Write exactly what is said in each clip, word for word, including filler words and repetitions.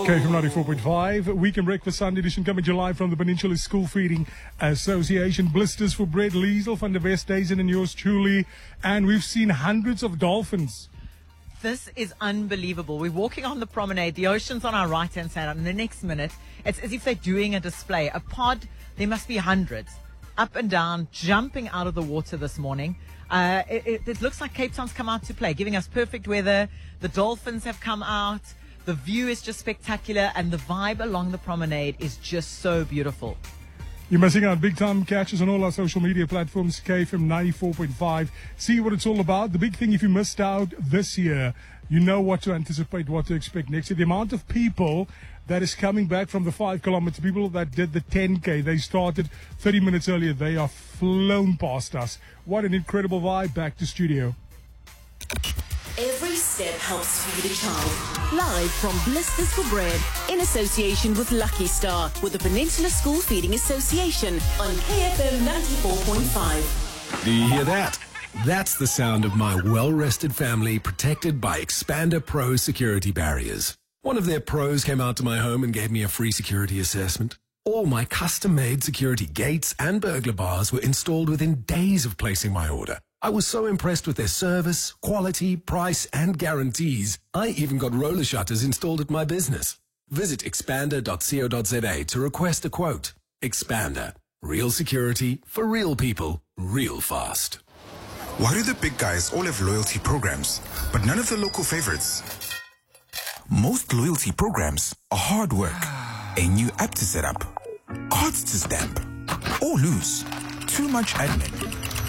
K F M ninety-four point five, Weekend Breakfast Sunday edition coming to you live from the Peninsula School Feeding Association. Blisters for Bread, Liesel van der Westhuizen and yours truly. And we've seen hundreds of dolphins. This is unbelievable. We're walking on the promenade. The ocean's on our right-hand side. And the next minute, it's as if they're doing a display. A pod, there must be hundreds. Up and down, jumping out of the water this morning. Uh, it, it, it looks like Cape Town's come out to play, giving us perfect weather. The dolphins have come out. The view is just spectacular, and the vibe along the promenade is just so beautiful. You're missing out. Big time catches on all our social media platforms. K F M ninety-four point five. See what it's all about. The big thing, if you missed out this year, you know what to anticipate, what to expect next year. The amount of people that is coming back from the five kilometers, people that did the ten K, they started thirty minutes earlier. They are flown past us. What an incredible vibe. Back to studio. Every step helps feed a child. Live from Blisters for Bread, in association with Lucky Star, with the Peninsula School Feeding Association on K F M ninety-four point five. Do you hear that? That's the sound of my well-rested family protected by Expander Pro security barriers. One of their pros came out to my home and gave me a free security assessment. All my custom-made security gates and burglar bars were installed within days of placing my order. I was so impressed with their service, quality, price, and guarantees. I even got roller shutters installed at my business. Visit expander dot co dot za to request a quote. Expander. Real security for real people, real fast. Why do the big guys all have loyalty programs, but none of the local favorites? Most loyalty programs are hard work. A new app to set up, cards to stamp, or lose. Too much admin.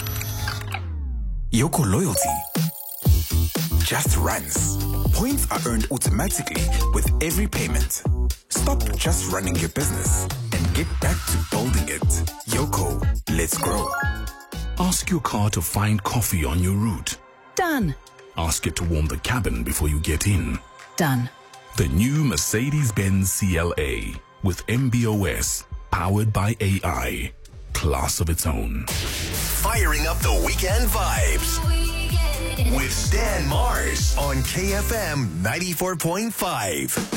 Yoco Loyalty just runs. Points are earned automatically with every payment. Stop just running your business and get back to building it. Yoco, let's grow. Ask your car to find coffee on your route. Done. Ask it to warm the cabin before you get in. Done. The new Mercedes-Benz C L A with M B O S, powered by A I. Class of its own. Firing up the weekend vibes with Stan Mars on K F M ninety-four point five.